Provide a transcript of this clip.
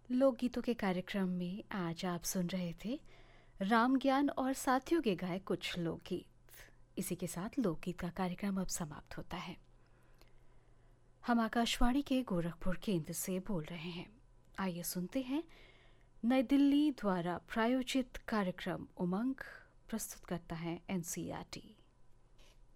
लोकगीतों के कार्यक्रम में आज आप सुन रहे थे राम ज्ञान और साथियों के गाए कुछ लोकगीत। इसी के साथ लोकगीत का कार्यक्रम अब समाप्त होता है। हम आकाशवाणी के गोरखपुर केंद्र से बोल रहे हैं। आइए सुनते हैं नई दिल्ली द्वारा प्रायोजित कार्यक्रम उमंग। प्रस्तुत करता है NCERT।